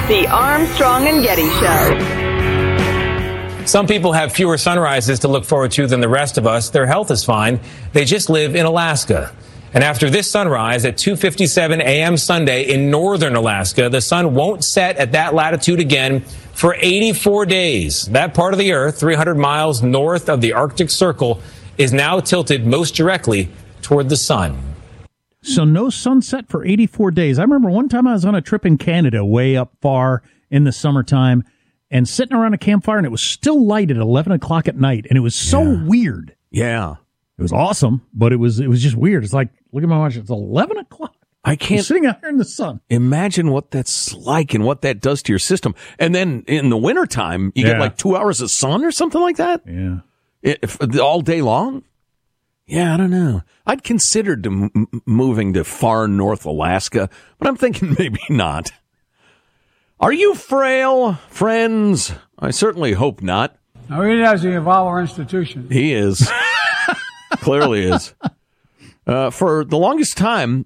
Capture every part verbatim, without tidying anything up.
The Armstrong and Getty Show. Some people have fewer sunrises to look forward to than the rest of us. Their health is fine. They just live in Alaska. And after this sunrise at two fifty-seven a.m. Sunday in northern Alaska, the sun won't set at that latitude again for eighty-four days. That part of the Earth, three hundred miles north of the Arctic Circle, is now tilted most directly toward the sun. So no sunset for eighty-four days. I remember one time I was on a trip in Canada way up far in the summertime and sitting around a campfire, and it was still light at eleven o'clock at night, and it was so yeah. weird. Yeah. It was awesome, but it was it was just weird. It's like, look at my watch, it's eleven o'clock. I can't I'm sitting out here in the sun. Imagine what that's like and what that does to your system. And then in the wintertime, you yeah. get like two hours of sun or something like that? Yeah. It, all day long? Yeah, I don't know. I'd considered to m- moving to far north Alaska, but I'm thinking maybe not. Are you frail, friends? I certainly hope not. No, he doesn't involve our institution. He is. Clearly is. Uh, for the longest time,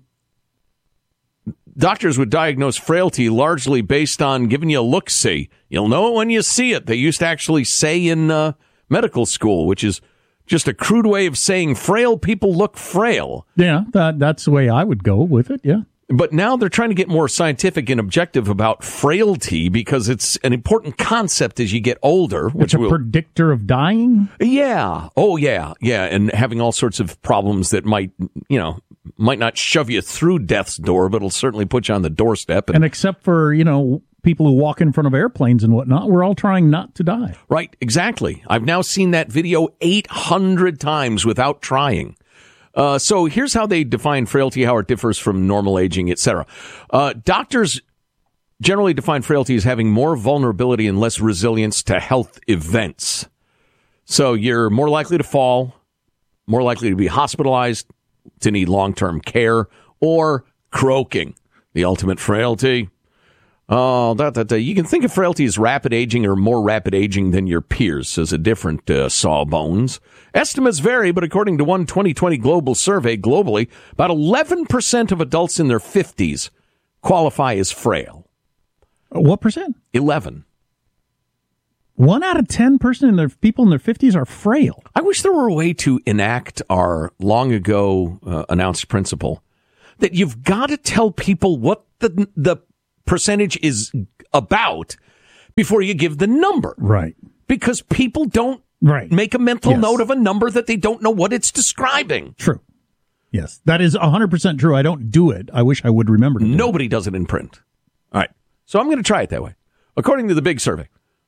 doctors would diagnose frailty largely based on giving you a look-see. You'll know it when you see it. They used to actually say in uh, medical school, which is just a crude way of saying frail people look frail. Yeah, that, that's the way I would go with it, yeah. But now they're trying to get more scientific and objective about frailty because it's an important concept as you get older. Which it's a will, predictor of dying? Yeah. Oh, yeah. Yeah. And having all sorts of problems that might, you know, might not shove you through death's door, but it'll certainly put you on the doorstep. And, and except for, you know, people who walk in front of airplanes and whatnot, we're all trying not to die. Right. Exactly. I've now seen that video eight hundred times without trying. Uh, so here's how they define frailty, how it differs from normal aging, et cetera. Uh, doctors generally define frailty as having more vulnerability and less resilience to health events. So you're more likely to fall, more likely to be hospitalized, to need long-term care, or croaking, the ultimate frailty. Oh, that, that, that. You can think of frailty as rapid aging or more rapid aging than your peers, says a different uh, Sawbones. Estimates vary, but according to one twenty twenty global survey globally, about eleven percent of adults in their fifties qualify as frail. What percent? eleven. One out of ten person in their people in their fifties are frail. I wish there were a way to enact our long ago uh, announced principle that you've got to tell people what the the percentage is about before you give the number. Right. Because people don't right. make a mental yes. note of a number that they don't know what it's describing. True. Yes. That is one hundred percent true. I don't do it. I wish I would remember to do Nobody it. does it in print. All right. So I'm going to try it that way. According to the big survey,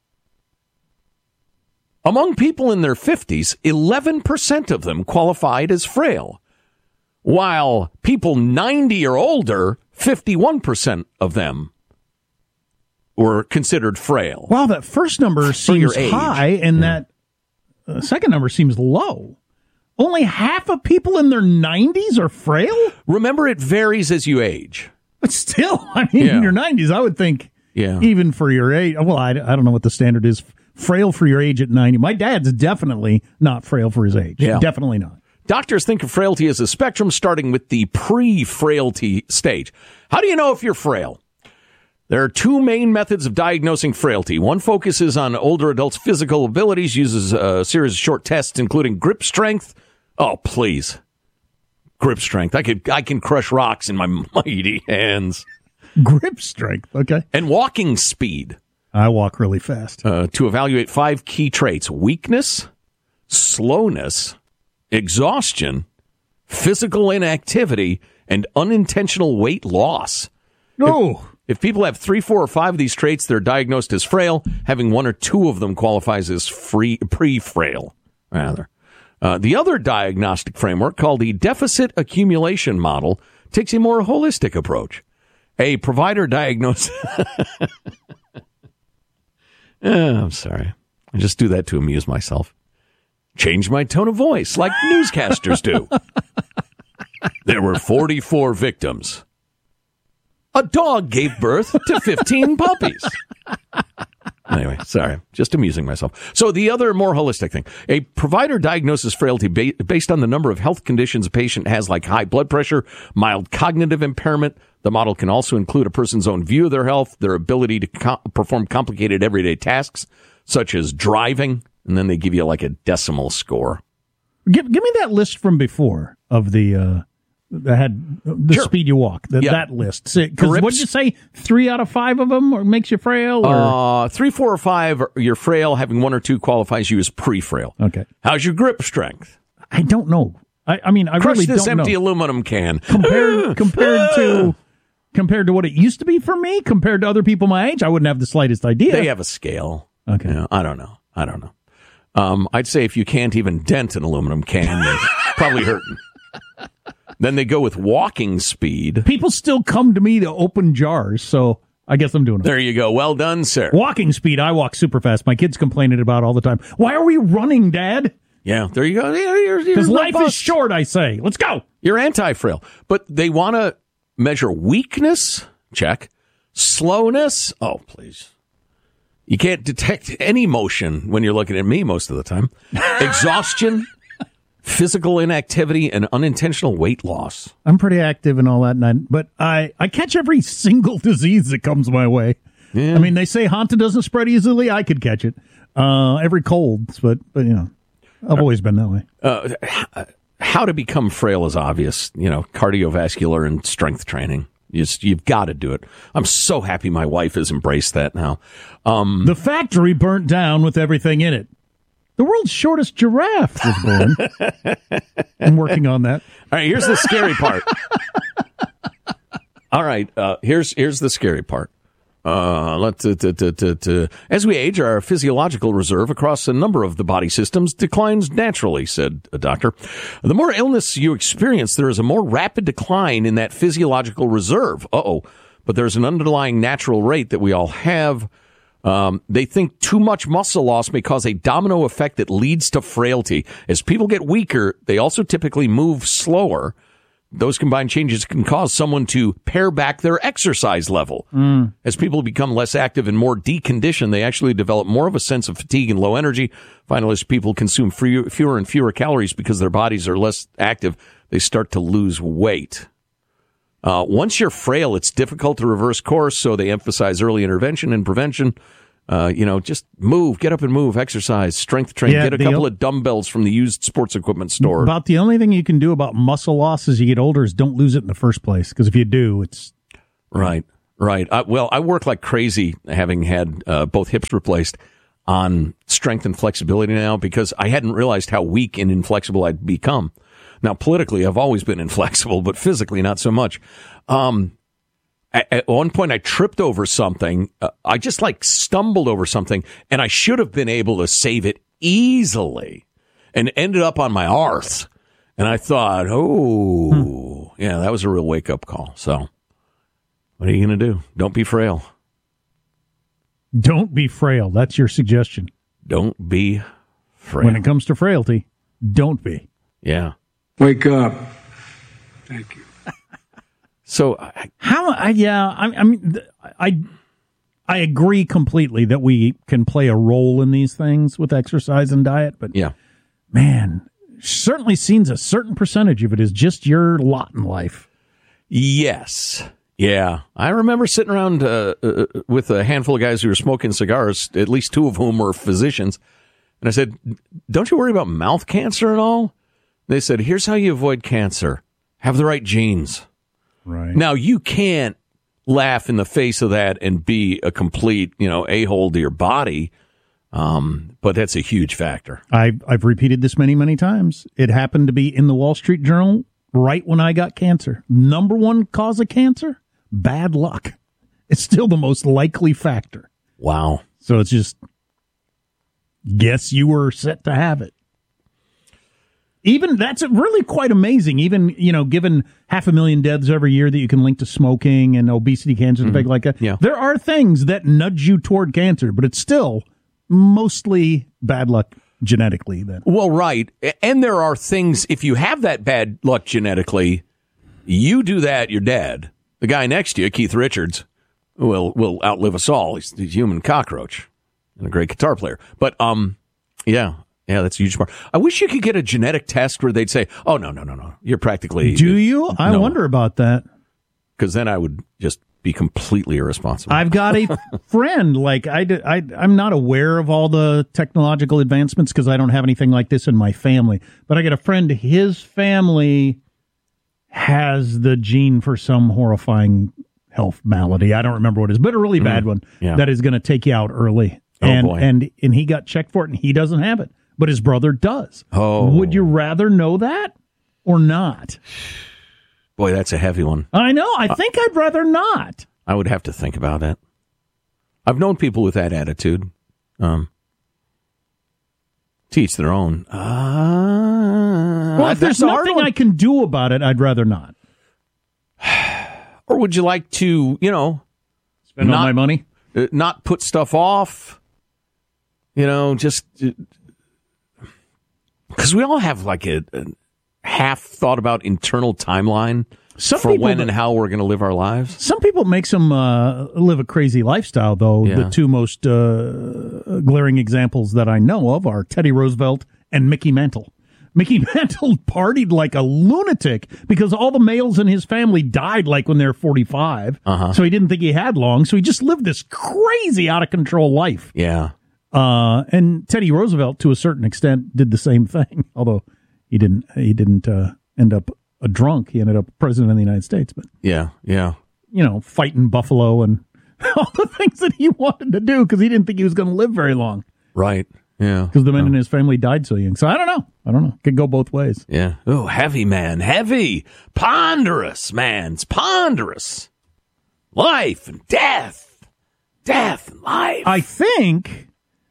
among people in their fifties, eleven percent of them qualified as frail, while people ninety or older, fifty-one percent of them were considered frail. Wow, that first number seems high, and yeah. that uh, second number seems low. Only half of people in their nineties are frail? Remember, it varies as you age. But still, I mean, yeah. in your nineties, I would think, yeah. even for your age, well, I, I don't know what the standard is, frail for your age at ninety. My dad's definitely not frail for his age. Yeah. Definitely not. Doctors think of frailty as a spectrum starting with the pre-frailty stage. How do you know if you're frail? There are two main methods of diagnosing frailty. One focuses on older adults' physical abilities, uses a series of short tests, including grip strength. Oh, please. Grip strength. I could, I can crush rocks in my mighty hands. Grip strength, okay. And walking speed. I walk really fast. Uh, to evaluate five key traits: weakness, slowness, exhaustion, physical inactivity, and unintentional weight loss. No. If, if people have three, four, or five of these traits, they're diagnosed as frail. Having one or two of them qualifies as free, pre-frail, rather. Uh, the other diagnostic framework, called the deficit accumulation model, takes a more holistic approach. A provider diagnosis... oh, I'm sorry. I just do that to amuse myself. Change my tone of voice like newscasters do. There were forty-four victims. A dog gave birth to fifteen puppies. Anyway, sorry, just amusing myself. So the other more holistic thing, a provider diagnoses frailty ba- based on the number of health conditions a patient has, like high blood pressure, mild cognitive impairment. The model can also include a person's own view of their health, their ability to co- perform complicated everyday tasks, such as driving, and then they give you like a decimal score. Give, give me that list from before of the uh, that had the Sure. speed you walk. The, Yeah. That list. Because Grips. what'd you say? Three out of five of them or makes you frail? Or? Uh, three, four, or five, you're frail. Having one or two qualifies you as pre-frail. Okay. How's your grip strength? I don't know. I, I mean, I Crush really this don't empty know. aluminum can. compared compared to compared to what it used to be for me, compared to other people my age, I wouldn't have the slightest idea. They have a scale. Okay. You know, I don't know. I don't know. Um, I'd say if you can't even dent an aluminum can, you're probably hurting. Then they go with walking speed. People still come to me to open jars, so I guess I'm doing it. There you go. Well done, sir. Walking speed, I walk super fast. My kids complaining about all the time. Why are we running, Dad? Yeah, there you go. Because Because life is short, I say. Let's go. You're anti-frail. But they want to measure weakness. Check. Slowness. Oh, please. You can't detect any motion when you're looking at me most of the time. Exhaustion, physical inactivity, and unintentional weight loss. I'm pretty active and all that, and I, but I, I catch every single disease that comes my way. Yeah. I mean, they say Hanta doesn't spread easily. I could catch it. Uh, every cold, but, but, you know, I've always been that way. Uh, how to become frail is obvious. You know, cardiovascular and strength training. You just, you've got to do it. I'm so happy my wife has embraced that now. Um, The factory burnt down with everything in it. The world's shortest giraffe was born. I'm working on that. all right, here's the scary part. All right, uh, here's here's the scary part. Uh, let's, uh, t- t- t- t- as we age, our physiological reserve across a number of the body systems declines naturally, said a doctor. The more illness you experience, there is a more rapid decline in that physiological reserve. Uh-oh. But there's an underlying natural rate that we all have. Um, they think too much muscle loss may cause a domino effect that leads to frailty. As people get weaker, they also typically move slower. Those combined changes can cause someone to pare back their exercise level. Mm. As people become less active and more deconditioned, they actually develop more of a sense of fatigue and low energy. Finally, as people consume free, fewer and fewer calories because their bodies are less active, they start to lose weight. Uh, once you're frail, it's difficult to reverse course, so they emphasize early intervention and prevention. Uh, you know, just move, get up and move, exercise, strength train, Yeah, get a the couple o- of dumbbells from the used sports equipment store. About the only thing you can do about muscle loss as you get older is don't lose it in the first place. Because if you do, it's Right, right. I, well, I work like crazy having had uh, both hips replaced on strength and flexibility now because I hadn't realized how weak and inflexible I'd become. Now, politically, I've always been inflexible, but physically, not so much. Um, at, at one point, I tripped over something. Uh, I just like stumbled over something, and I should have been able to save it easily and ended up on my arse. And I thought, oh, hmm. yeah, that was a real wake-up call. So what are you going to do? Don't be frail. don't be frail. That's your suggestion. Don't be frail. When it comes to frailty, don't be. Yeah. Wake up. Thank you. So, I, How? I, yeah, I, I mean, th- I I agree completely that we can play a role in these things with exercise and diet, but yeah. man, certainly seems a certain percentage of it is just your lot in life. Yes. Yeah. I remember sitting around uh, uh, with a handful of guys who were smoking cigars, at least two of whom were physicians. And I said, don't you worry about mouth cancer at all? They said, here's how you avoid cancer. Have the right genes. Right. Now, you can't laugh in the face of that and be a complete, you know, a-hole to your body, um, but that's a huge factor. I've, I've repeated this many, many times. It happened to be in the Wall Street Journal right when I got cancer. Number one cause of cancer? Bad luck. It's still the most likely factor. Wow. So it's just, guess you were set to have it. Even that's really quite amazing. Even, you know, given half a million deaths every year that you can link to smoking and obesity, cancer, and things like that. Yeah. There are things that nudge you toward cancer, but it's still mostly bad luck genetically. Then, Well, right. And there are things, if you have that bad luck genetically, you do that, you're dead. The guy next to you, Keith Richards, will will outlive us all. He's the human cockroach. and a great guitar player. But um, yeah, yeah, that's a huge part. I wish you could get a genetic test where they'd say, "Oh no, no, no, no, you're practically." Do you? I no. wonder about that. Because then I would just be completely irresponsible. I've got a friend, like, I, I, I'm not aware of all the technological advancements because I don't have anything like this in my family. But I got a friend, his family has the gene for some horrifying health malady. I don't remember what it is, but a really bad mm, one yeah. that is going to take you out early. Oh, and, boy. and and he got checked for it, and he doesn't have it, but his brother does. Oh. Would you rather know that or not? Boy, that's a heavy one. I know. I think I'd rather not. I would have to think about it. I've known people with that attitude. Um, to each their own. Uh, well, if there's nothing I can do about it, I'd rather not. Or would you like to, you know, spend not, all my money? Uh, not put stuff off? You know, just because uh, we all have like a, a half thought about internal timeline some for when and how we're going to live our lives. Some people make them uh, live a crazy lifestyle, though. Yeah. The two most uh, glaring examples that I know of are Teddy Roosevelt and Mickey Mantle. Mickey Mantle partied like a lunatic because all the males in his family died like when they were forty-five. Uh-huh. So he didn't think he had long. So he just lived this crazy out of control life. Yeah. Uh, and Teddy Roosevelt, to a certain extent, did the same thing. Although he didn't, he didn't uh, end up a drunk. He ended up president of the United States. But yeah, yeah. You know, fighting buffalo and all the things that he wanted to do because he didn't think he was going to live very long. Right. Yeah. Because the men in his family died so young. So I don't know. I don't know. Could go both ways. Yeah. Oh, heavy, man. Heavy. Ponderous, man. It's ponderous. Life and death. Death and life. I think,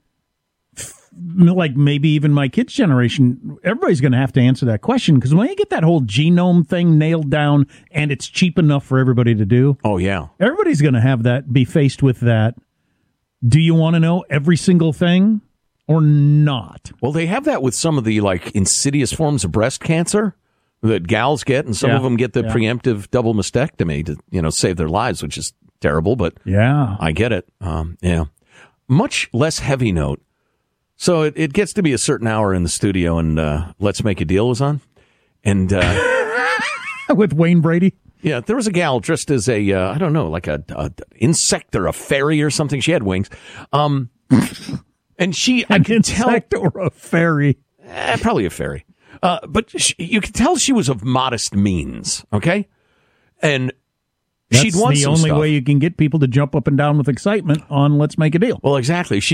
like maybe even my kids' generation, everybody's going to have to answer that question. Because when you get that whole genome thing nailed down and it's cheap enough for everybody to do. Oh, yeah. Everybody's going to have that, be faced with that. Do you want to know every single thing? Or not? Well, they have that with some of the like insidious forms of breast cancer that gals get, and some yeah. of them get the yeah. preemptive double mastectomy to you know save their lives, which is terrible. But yeah, I get it. Um, yeah, much less heavy note. So it, it gets to be a certain hour in the studio, and uh, Let's Make a Deal was on, and uh, with Wayne Brady. Yeah, there was a gal dressed as a uh, I don't know, like a, a insect or a fairy or something. She had wings. Um. And she, I An could tell, insect or a fairy, eh, probably a fairy. Uh, but she, you could tell she was of modest means. Okay, and That's she'd won the some only stuff. way you can get people to jump up and down with excitement on Let's Make a Deal. Well, exactly. She